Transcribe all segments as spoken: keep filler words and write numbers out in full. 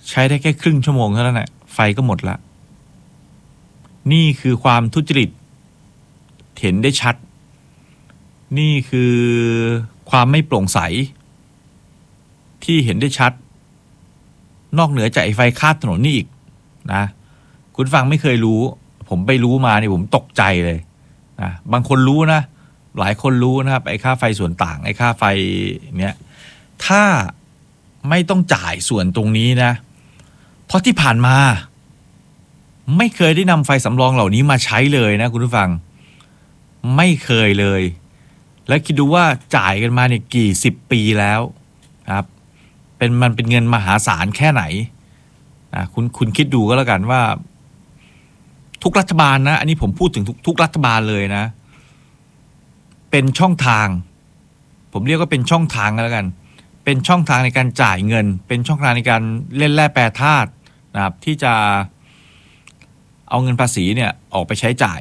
ใช้ได้แค่ครึ่งชั่วโมงเท่านั้นแหละไฟก็หมดละนี่คือความทุจริตเห็นได้ชัดนี่คือความไม่โปร่งใสที่เห็นได้ชัดนอกเหนือจากไอ้ไฟคาดถนนนี่อีกนะคุณฟังไม่เคยรู้ผมไปรู้มาเนี่ยผมตกใจเลยนะบางคนรู้นะหลายคนรู้นะครับไอ้ค่าไฟส่วนต่างไอ้ค่าไฟเนี้ยถ้าไม่ต้องจ่ายส่วนตรงนี้นะเพราะที่ผ่านมาไม่เคยได้นำไฟสำรองเหล่านี้มาใช้เลยนะคุณผู้ฟังไม่เคยเลยแล้วคิดดูว่าจ่ายกันมาเนี่ยกี่สิบปีแล้วครับเป็นมันเป็นเงินมหาศาลแค่ไหนนะคุณคุณคิดดูก็แล้วกันว่าทุกรัฐบาลนะอันนี้ผมพูดถึงทุกทุกรัฐบาลเลยนะเป็นช่องทางผมเรียกว่าเป็นช่องทางกันแล้วกันเป็นช่องทางในการจ่ายเงินเป็นช่องทางในการเล่นแร่แปรธาตุนะครับที่จะเอาเงินภาษีเนี่ยออกไปใช้จ่าย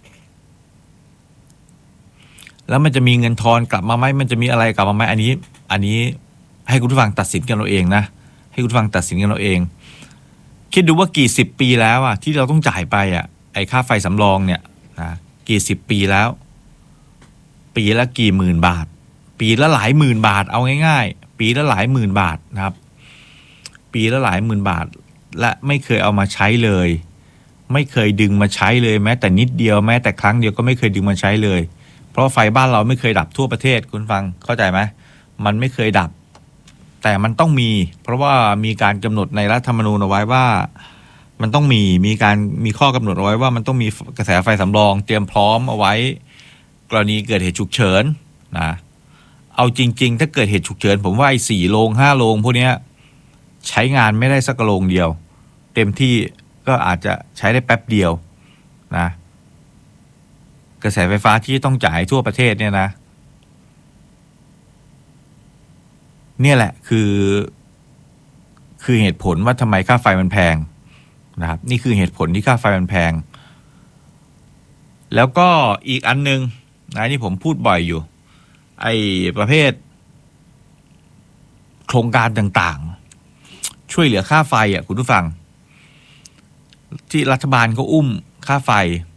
แล้วมันจะมีเงินทอนกลับมาไหมมันจะมีอะไรกลับมาไหมอันนี้อันนี้ให้คุณผู้ฟังตัดสินกันเราเองนะให้คุณผู้ฟังตัดสินกันเราเองคิดดูว่ากี่สิบปีแล้วอ่ะที่เราต้องจ่ายไปอ่ะไอ้ค่าไฟสำรองเนี่ยนะกี่สิบปีแล้วปีละกี่หมื่นบาทปีละหลายหมื่นบาทเอาง่ายๆปีละหลายหมื่นบาทนะครับปีละหลายหมื่นบาทและไม่เคยเอามาใช้เลยไม่เคยดึงมาใช้เลยแม้แต่นิดเดียวแม้แต่ครั้งเดียวก็ไม่เคยดึงมาใช้เลยเพราะไฟบ้านเราไม่เคยดับทั่วประเทศคุณฟังเข้าใจไหมมันไม่เคยดับแต่มันต้องมีเพราะว่ามีการกำหนดในรัฐธรรมนูญเอาไว้ว่ามันต้องมีมีการมีข้อกำหนดเอาไว้ว่ามันต้องมีกระแสไฟสำรองเตรียมพร้อมเอาไว้กรณีเกิดเหตุฉุกเฉินนะเอาจริงๆถ้าเกิดเหตุฉุกเฉินผมว่าไอ้สี่โรงห้าโรงพวกนี้ใช้งานไม่ได้สักโรงเดียวเต็มที่ก็อาจจะใช้ได้แป๊บเดียวนะกระแสไฟฟ้าที่ต้องจ่ายทั่วประเทศเนี่ยนะเนี่ยแหละคือคือเหตุผลว่าทำไมค่าไฟมันแพงนะครับนี่คือเหตุผลที่ค่าไฟมันแพงแล้วก็อีกอันนึงนะที่ผมพูดบ่อยอยู่ไอ้ประเภทโครงการต่างๆช่วยเหลือค่าไฟอ่ะคุณผู้ฟังที่รัฐบาลก็อุ้มค่าไฟ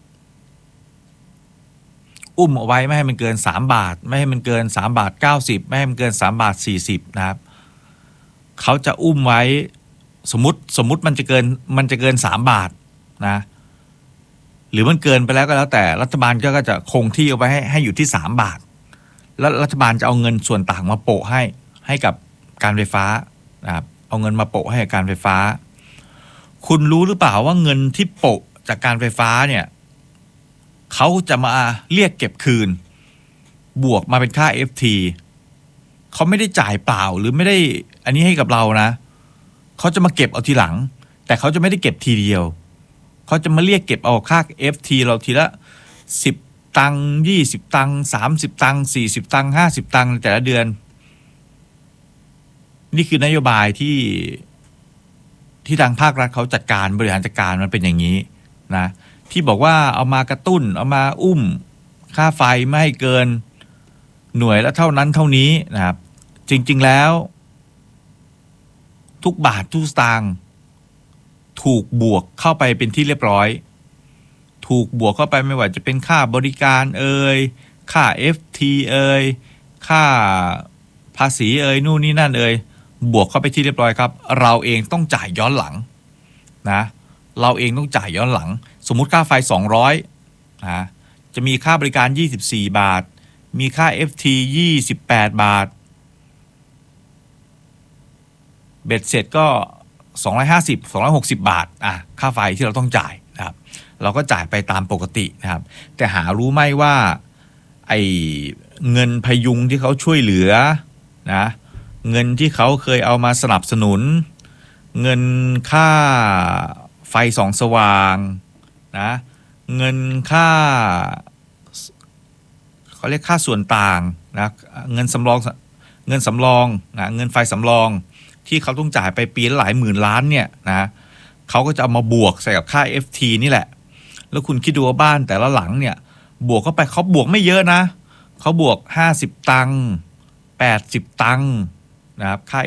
อุ้มเอาไว้ไม่ให้มันเกินสามบาทไม่ให้มันเกินสามบาทเก้าสิบไม่ให้มันเกินสามบาทสี่สิบนะครับเขาจะอุ้มไว้สมมุติสมมุติมันจะเกินมันจะเกินสามบาทนะหรือมันเกินไปแล้วก็แล้วแต่รัฐบาลก็จะคงที่เอาไว้ให้ให้อยู่ที่สามบาทแล้วรัฐบาลจะเอาเงินส่วนต่างมาโปะให้ให้กับการไฟฟ้านะครับเอาเงินมาโปะให้กับการไฟฟ้าคุณรู้หรือเปล่าว่าเงินที่โปะจากการไฟฟ้าเนี่ยเขาจะมาเรียกเก็บคืนบวกมาเป็นค่า เอฟ ที เขาไม่ได้จ่ายเปล่าหรือไม่ได้อันนี้ให้กับเรานะเขาจะมาเก็บเอาทีหลังแต่เขาจะไม่ได้เก็บทีเดียวเขาจะมาเรียกเก็บเอาค่า เอฟ ที เราทีละสิบตังค์ยี่สิบตังค์สามสิบตังค์สี่สิบตังค์ห้าสิบตังค์ในแต่ละเดือนนี่คือนโยบายที่ที่ทางภาครัฐเขาจัดการบริหารจัดการมันเป็นอย่างนี้นะที่บอกว่าเอามากระตุ้นเอามาอุ้มค่าไฟไม่ให้เกินหน่วยละเท่านั้นเท่านี้นะครับจริงๆแล้วทุกบาททุกสตางค์ถูกบวกเข้าไปเป็นที่เรียบร้อยถูกบวกเข้าไปไม่ว่าจะเป็นค่าบริการเอ่ยค่า เอฟ ที เอ่ยค่าภาษีเอ่ยนู่นนี่นั่นเอ่ยบวกเข้าไปที่เรียบร้อยครับเราเองต้องจ่ายย้อนหลังนะเราเองต้องจ่ายย้อนหลังสมมุติค่าไฟสองร้อยนะจะมีค่าบริการยี่สิบสี่บาทมีค่า เอฟ ที ยี่สิบแปดบาทเบ็ดเสร็จก็สองร้อยห้าสิบ สองร้อยหกสิบบาทอ่ะค่าไฟที่เราต้องจ่ายนะครับเราก็จ่ายไปตามปกตินะครับแต่หารู้ไหมว่าไอ้เงินพยุงที่เขาช่วยเหลือนะเงินที่เขาเคยเอามาสนับสนุนเงินค่าไฟส่องสว่างนะเงินค่าเขาเรียกค่าส่วนต่างนะเงินสำรองเงินสำรองนะเงินไฟสำรองที่เขาต้องจ่ายไปปีละหลายหมื่นล้านเนี่ยนะเขาก็จะเอามาบวกใส่กับค่า เอฟ ที นี่แหละแล้วคุณคิดดูว่าบ้านแต่ละหลังเนี่ยบวกเข้าไปเขาบวกไม่เยอะนะเขาบวกห้าสิบตังค์แปดสิบตังค์นะครับค่า